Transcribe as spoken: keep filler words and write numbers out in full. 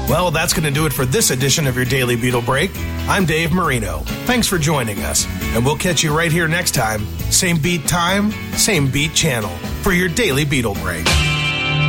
Well, that's going to do it for this edition of your Daily Beetle Break. I'm Dave Marino. Thanks for joining us, and we'll catch you right here next time. Same beat time, same beat channel for your Daily Beetle Break.